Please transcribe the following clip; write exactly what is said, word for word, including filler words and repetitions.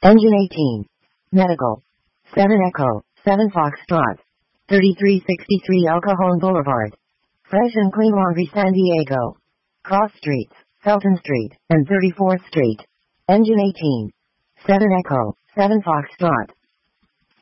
Engine eighteen. Medical. seven Echo, seven Foxtrot. thirty-three sixty-three El Cajon Boulevard. Fresh and Clean Laundry, San Diego. Cross Streets, Felton Street, and thirty-fourth Street. Engine eighteen. seven Echo, seven Foxtrot.